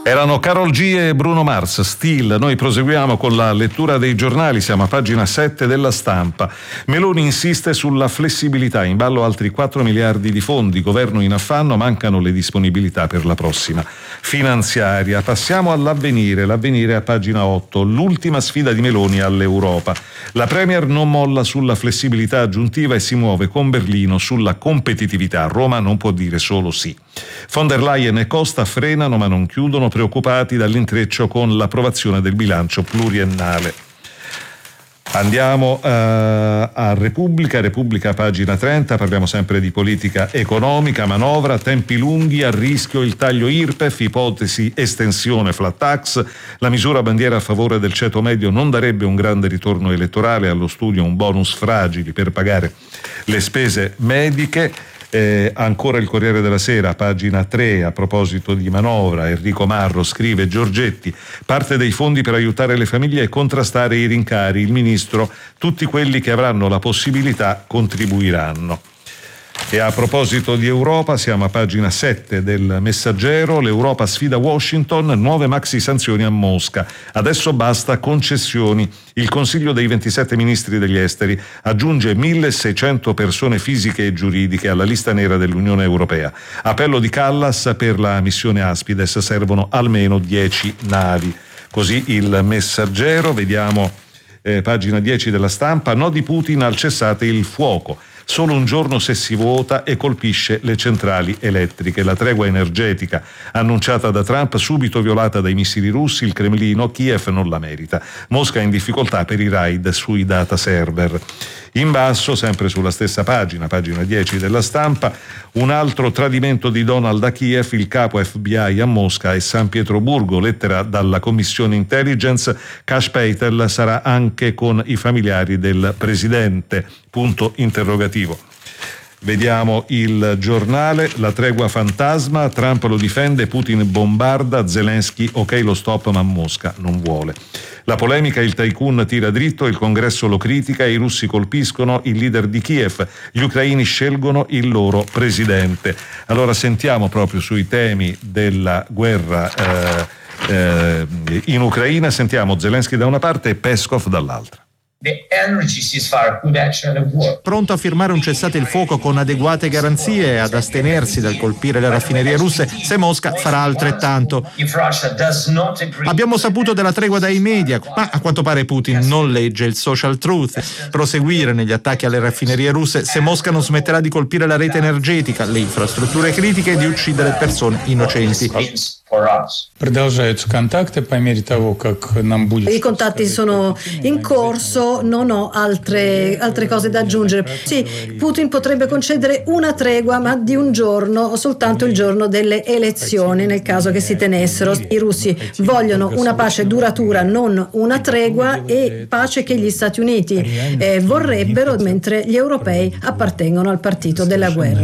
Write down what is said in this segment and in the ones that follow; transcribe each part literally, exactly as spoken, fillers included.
Erano Karol G e Bruno Mars, Still. Noi proseguiamo con la lettura dei giornali, siamo a pagina sette della Stampa. Meloni insiste sulla flessibilità, in ballo altri quattro miliardi di fondi, governo in affanno, mancano le disponibilità per la prossima finanziaria. Passiamo all'Avvenire, l'Avvenire a pagina otto, l'ultima sfida di Meloni all'Europa. La Premier non molla sulla flessibilità aggiuntiva e si muove con Berlino sulla competitività. Roma non può dire solo sì. Von der Leyen e Costa frenano ma non chiudono, preoccupati dall'intreccio con l'approvazione del bilancio pluriennale. Andiamo uh, a Repubblica, Repubblica pagina trenta, parliamo sempre di politica economica, manovra, tempi lunghi, a rischio il taglio I R P E F, ipotesi estensione flat tax, la misura bandiera a favore del ceto medio non darebbe un grande ritorno elettorale, allo studio un bonus fragili per pagare le spese mediche. Eh, ancora il Corriere della Sera, pagina tre, a proposito di manovra, Enrico Marro scrive: Giorgetti, parte dei fondi per aiutare le famiglie e contrastare i rincari, il ministro, tutti quelli che avranno la possibilità contribuiranno. E a proposito di Europa, siamo a pagina sette del Messaggero, l'Europa sfida Washington, nuove maxi sanzioni a Mosca, adesso basta concessioni. Il Consiglio dei ventisette ministri degli esteri aggiunge milleseicento persone fisiche e giuridiche alla lista nera dell'Unione Europea. Appello di Callas per la missione Aspides, servono almeno dieci navi. Così il Messaggero. Vediamo eh, pagina dieci della Stampa, no di Putin al cessate il fuoco. Solo un giorno se si vota e colpisce le centrali elettriche. La tregua energetica annunciata da Trump subito violata dai missili russi, il Cremlino, Kiev non la merita. Mosca in difficoltà per i raid sui data server. In basso, sempre sulla stessa pagina, pagina dieci della Stampa, un altro tradimento di Donald a Kiev, il capo F B I a Mosca e San Pietroburgo, lettera dalla commissione intelligence, Kash Patel sarà anche con i familiari del presidente, punto interrogativo. Vediamo il Giornale, la tregua fantasma, Trump lo difende, Putin bombarda, Zelensky ok lo stop ma Mosca non vuole. La polemica, il tycoon tira dritto, il congresso lo critica, i russi colpiscono il leader di Kiev, gli ucraini scelgono il loro presidente. Allora sentiamo proprio sui temi della guerra eh, eh, in Ucraina, sentiamo Zelensky da una parte e Peskov dall'altra. Pronto a firmare un cessate il fuoco con adeguate garanzie e ad astenersi dal colpire le raffinerie russe se Mosca farà altrettanto. Abbiamo saputo della tregua dai media, ma a quanto pare Putin non legge il social truth. Proseguire negli attacchi alle raffinerie russe se Mosca non smetterà di colpire la rete energetica, le infrastrutture critiche e di uccidere persone innocenti. I contatti sono in corso, non ho altre, altre cose da aggiungere. Sì, Putin potrebbe concedere una tregua, ma di un giorno, soltanto il giorno delle elezioni, nel caso che si tenessero. I russi vogliono una pace duratura, non una tregua, e pace che gli Stati Uniti eh, vorrebbero, mentre gli europei appartengono al partito della guerra.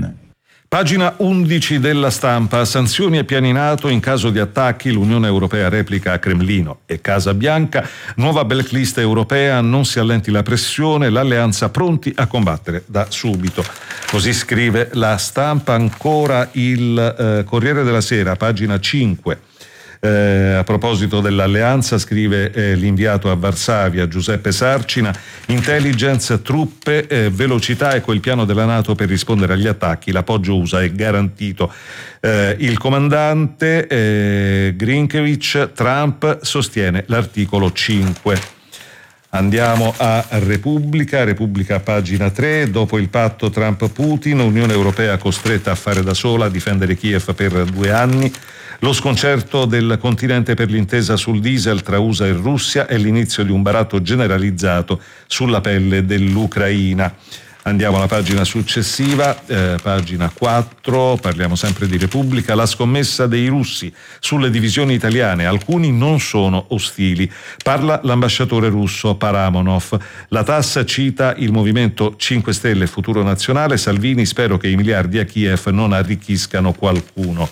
Pagina undici della Stampa, sanzioni e piani NATO in caso di attacchi, l'Unione Europea replica a Cremlino e Casa Bianca, nuova blacklist europea, non si allenti la pressione, l'alleanza pronti a combattere da subito. Così scrive la Stampa. Ancora il eh, Corriere della Sera, pagina cinque. Eh, a proposito dell'alleanza scrive eh, l'inviato a Varsavia Giuseppe Sarcina, intelligence, truppe, eh, velocità, ecco il piano della NATO per rispondere agli attacchi, l'appoggio U S A è garantito. Eh, il comandante eh, Grinkevich, Trump sostiene l'articolo cinque. Andiamo a Repubblica, Repubblica pagina tre, dopo il patto Trump-Putin, Unione Europea costretta a fare da sola, a difendere Kiev per due anni. Lo sconcerto del continente per l'intesa sul diesel tra U S A e Russia è l'inizio di un baratto generalizzato sulla pelle dell'Ucraina. Andiamo alla pagina successiva, eh, pagina quattro, parliamo sempre di Repubblica, la scommessa dei russi sulle divisioni italiane, alcuni non sono ostili. Parla l'ambasciatore russo Paramonov. La tassa cita il Movimento cinque Stelle Futuro Nazionale, Salvini, spero che i miliardi a Kiev non arricchiscano qualcuno.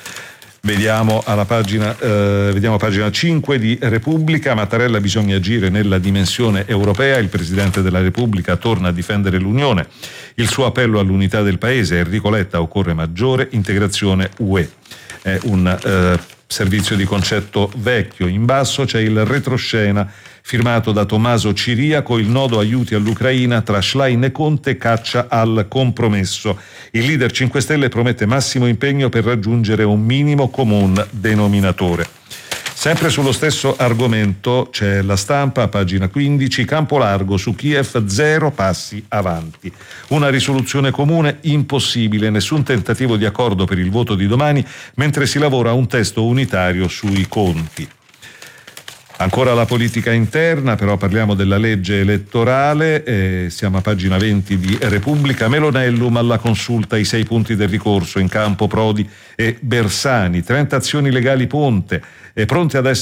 Vediamo alla pagina, eh, vediamo pagina cinque di Repubblica. Mattarella, bisogna agire nella dimensione europea. Il Presidente della Repubblica torna a difendere l'Unione. Il suo appello all'unità del Paese. Enrico Letta, occorre maggiore integrazione U E. È un eh, servizio di concetto vecchio. In basso c'è il retroscena firmato da Tommaso Ciriaco, il nodo aiuti all'Ucraina tra Schlein e Conte caccia al compromesso. Il leader cinque Stelle promette massimo impegno per raggiungere un minimo comune denominatore. Sempre sullo stesso argomento c'è La Stampa, pagina quindici, campo largo su Kiev, zero passi avanti. Una risoluzione comune impossibile, nessun tentativo di accordo per il voto di domani, mentre si lavora a un testo unitario sui conti. Ancora la politica interna, però parliamo della legge elettorale, eh, siamo a pagina venti di Repubblica. Melonellum alla consulta, i sei punti del ricorso, in campo Prodi e Bersani, trenta azioni legali ponte, e pronte ad essere